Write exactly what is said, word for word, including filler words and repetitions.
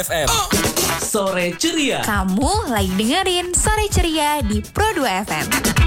F M. Sore ceria. Kamu lagi dengerin Sore Ceria di Pro dua F M.